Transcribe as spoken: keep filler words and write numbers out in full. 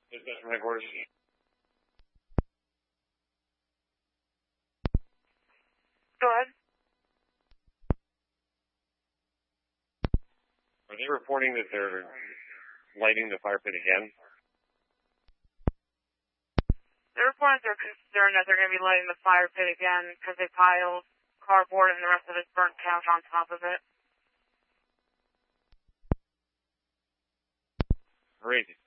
Dispatch from headquarters. Go ahead. Are they reporting that they're lighting the fire pit again? They're reporting they're concerned that they're going to be lighting the fire pit again because they piled cardboard and the rest of this burnt couch on top of it. Crazy.